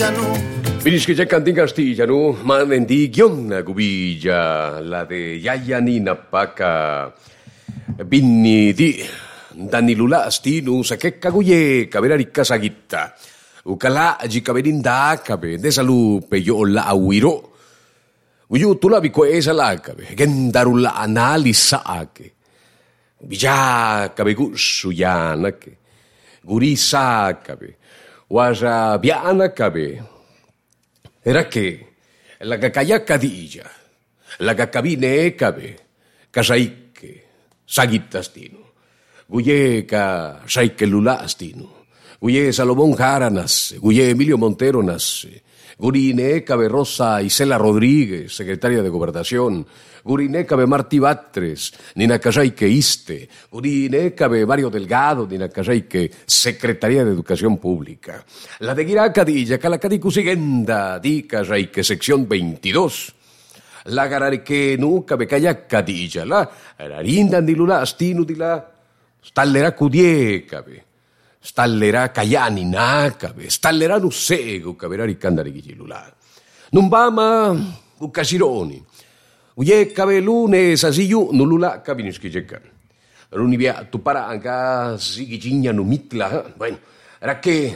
Finisce già canti in castigliano, ma non di ghionna cubiglia, la de Nina Paca, binni di danni lula stinu sa che caguie, cavera ricca saghitta, ucala gi caverin cabe, de salupe io la awiro, uyu tu la bicoesa la cabe, gendarulla analisa ake, bija cabe gusuyana ke, gurisa cabe, wasa biana cabe. Era che la cacayacca digia, la cacabine cabe, casaique, sagittastino, guyeca saique lulastino, guye Salomón Jara nasse, guye Emilio Montero nasse, gurine cabe Rosa Isela Rodríguez, secretaria de Gobernación, gurine cabe Martí Batres, nina casaique iste, gurine cabe Mario Delgado, nina casaique Secretaría de Educación Pública. La de Guiracadilla, Calacadicusigenda, di casaique sección 22. La gararique nu cabe Cayacadilla, la rarinda di lula astinu di la stallera cudie cabe. Stallera caiani nacabe, stallera nussego, caverà ricandari gilulà. Non bama u casironi. Uye cabe lune sasiu nulula cabinischi jecca. Runivia tu para anca sigigigna no mitla. Bueno, racche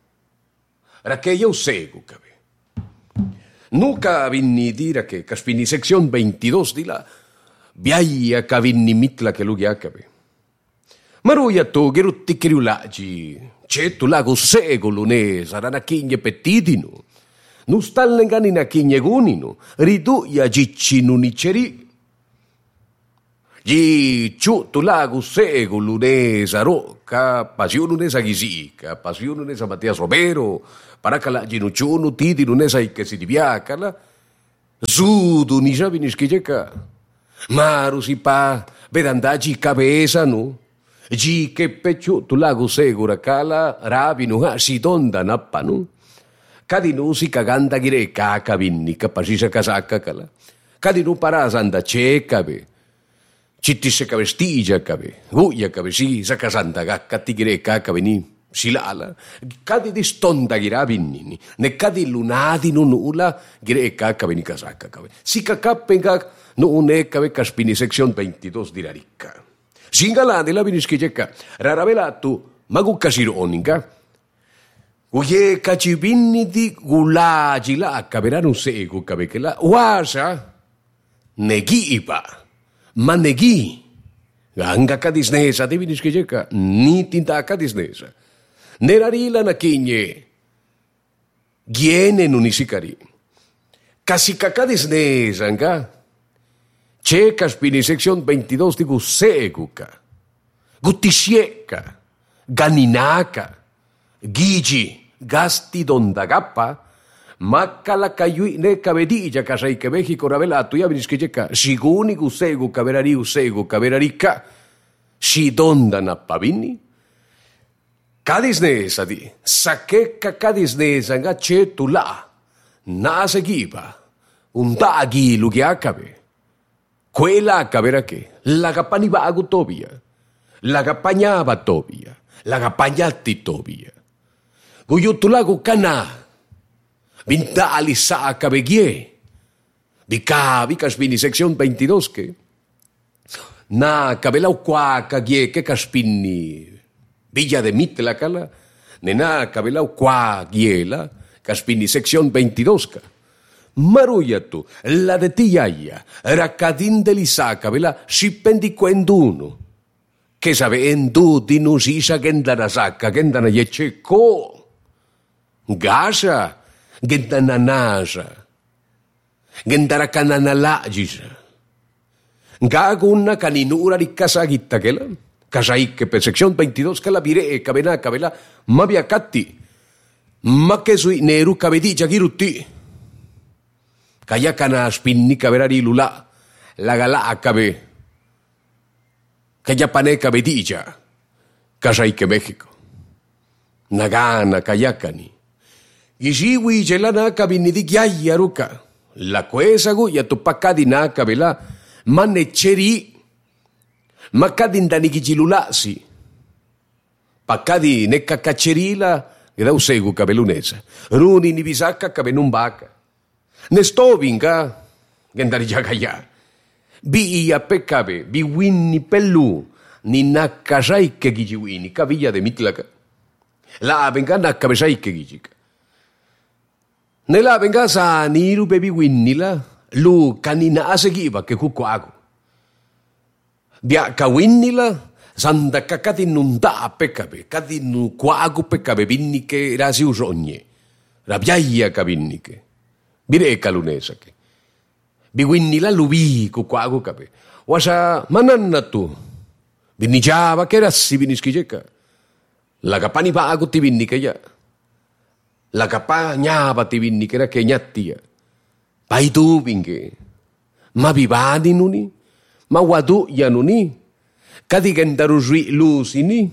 io sego cabe. Nuca vinni dire che caspini sección 22 di la biaia cavinni mitla che lugia cabe. Maruia tu gerutti criulagi, c'è tu lago sego lune, sarà chigne pettidino, non stallengani na chigne gunino, riduia gicci nuniceri. Gi ciù tu lago sego lune, sarò, ca pasione nesa ghisica, pasione nesa Mattias Romero, paracala ginucciuno tidi nunesa che si diviacala, sudu ni sabini schigeca, maru si pa, vedandagi cabeza no. Gi che pecciu tu lago segura cala rabinu ha si donda nappanu cadinu si caganda gire caca vinni capacisa casacca cala cadinu parasanda ceca be citti se cavestigia cabe guia cabe si sa casanda gacca ti gire caca veni si lala cadi di stonda gira vinnini ne cadi lunadi non nulla gire caca veni casacca cabe si cacappenga non è cabe caspini sección 22 di la ricca. Singalande la vinischigeca, raravelatu, magucca sironica. Uye cacibinni di gulagi la caverano segu cabeke la wasa neghipa, ma neghi. Anga cadisnesa de vinischigeca, ni tinta cadisnesa. Nerarila na kigne, giene nunisicari. Casica cadisnesa anga. C'è caspini sección 22 di guseguca, guttisieca, ganinaca, gigi, gasti dondagappa, macca la caiui ne cavedilla casai che Mexico ravelato ya vinischigeca, siguni guseguca verari useguca verarica, si donda nappavini, cadisnesa di, sacchecca cadisnesa nga c'è tu là, nase giba, un daghi lugiacabe. Quella capera che la capanivago tobia, la capagnava tobia, la capagnatti tobia. Guyutulago cana, vintali sa cabegie, di cavi caspini sección 22 che, na cabelau qua cagie che caspini, villa de mitla cala, ne na cabelau qua giela, caspini sección 22 ca. Maruia tu, la de tiaia, raccadin de l'isacca, vela scipendi quenduno. Che sabe endu di nusisa gendana sacca, gendana yecceco. Gasa, gendana nasa. Gendara canana lagisa. Gagunna caninura di casagitta che la, casaicche per sección 22 che la bireca, venacca, vela, ma viacatti. Ma che sui neru cavedigia chirutti. Kayakana spinnica verari lula, la galacabe, Kayapaneca bedilla, Casaique México, Nagana Kayakani, Gishiwi gelana cabini di Giayaruca, la quesa guia tupacadi naca vela, maneceri, macadin danigilulasi, pacadi necca caccerila, e da usegu capelunesa. Runi ni bisacca capenun baca. Ne stovinga, gendari giacaya. Bi ia peccape, bi winni pellu, ni naccasaiche gigiwini, caviglia de mitlaka. La venga naccapesaiche gigica. Nella venga sa niru bebi winnila, lu canina asegiva che cuquago. Bia ca winnila, sanda cacati non da peccape, cadi nu quago peccape vinniche rasi usogne. Rabiaia ca vinniche. Bire calunesa che. Bi winnila lubi cuquago cape. Wasa mananna tu. Vinnigiava che rassi vinischigeca. La capani pago ti vinniche ja. La capagna ti vinni che era che gnattia. Pai tu vinche. Ma vivadi nuni? Ma wadu ya nuni? Cadi gendarusui lusini?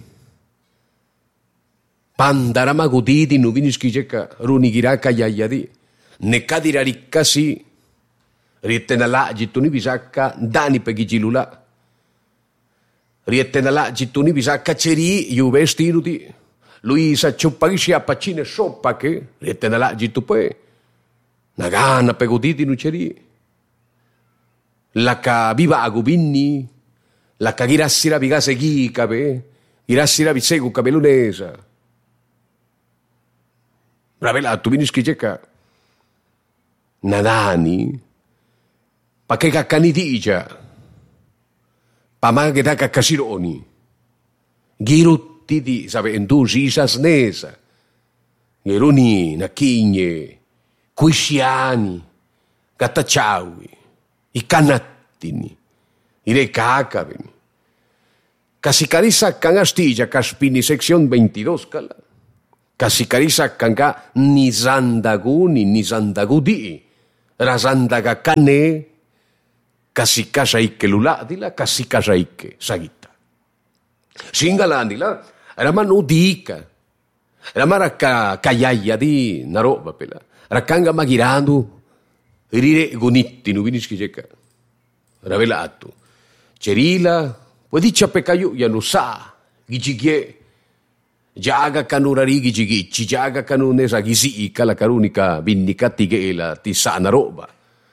Pandara maguditi nu vinischiceca runigira kayayadi. Ne cadira riccasi. Riettenala gittuni bisacca dani pegigilula. Riettenala gittuni bisacca ceri yu vestiruti. Lui sa ciuppagisci a paccine soppa che riettenala gittupe. Nagana peguditi nu ceri. La ca vivago vinni. La ca girassira vigase ghicape. Girassira visegu capelunesa. Bravela tu vinischiceca. Nadani. Pa che caccanidigia. Pa maghe da caccasironi. Giruttiti, sapentu sisa snesa. Geruni, nachigne, quisciani, gattacciaui, i canattini, i recacaveni. Casicarisa cangastiglia caspini sección 22 cala. Casicarisa canga nisandaguni, nisandagudi, rasandaga cane, casicasaike luladila, casicasaike sagita. Singalandila, ramanu dica, ramaraka kayaya di naroba pela, rakanga magirando, rire gonitti nu vinischiceca, ravelato, cerila, podicia pecayu ya no sa, gigigie, jaga kanurari gigigici, jaga kanunesa gisi kala karunika binnika tigela ti sa naroba.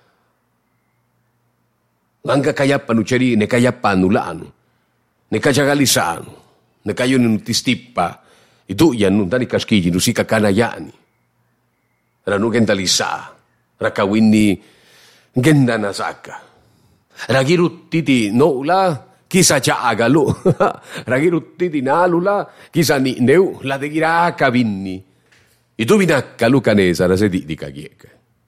Angga kayapan ceri ne kayapan ulanu. Ne kajagalisanu. Ne kayo nun tistippa. Itu yan nun tani kaskiji nu sika kanayani. Ranu gendalisa. Rakawini genda nasaka. Ragiruttiti noula kisa jaagalu. Ragiruttiti nalula kisa ni neu la de giraka vinni. Itu vinakkalu kanesa la sedi di kagieka.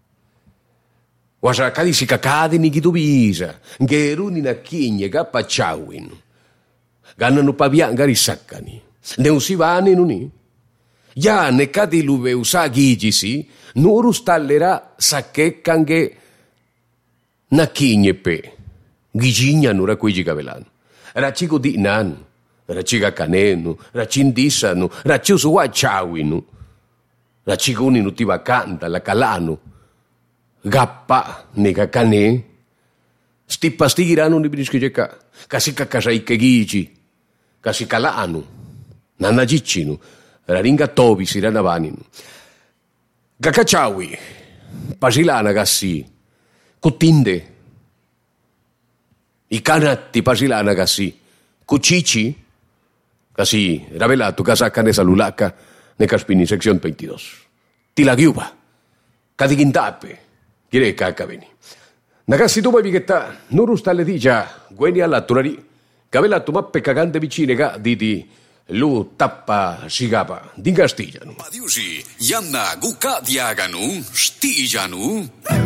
Wasa kadi si kakadi ni gitu bisa. Geru ni nakinye ga pachawin. Gana no pavia garisakani. Ne usivani nuni. Ya ne kadi luve usa gigisi. Nuru stallera sakke kange nakinye pe. Giginya nura kuiji gavelano. Rachigo di nanu. Rachiga kanenu. Rachindisanu. Rachiusu wachawinu. Rachiguni nutiva kanta la kalanu. Gappa nega cane sti pastigiranu ni binischiceca kasika kasaike gici kasika laanu nana giccinu raringa tobi siranavaninu gakachawi pasilana gassi kutinde i canatti pasilana gassi cucici casi ravelato casacane salulaca ne caspini sección 22 tilagiuba cadigintape Kire kakaveni. Nagasi tu bigetta nuru stalle digia gueni alla turari kavela tumappe cagante vicine ga didi lu tappa sigapa dingastigianu. Adiusi, Janna guka diaganu stigianu.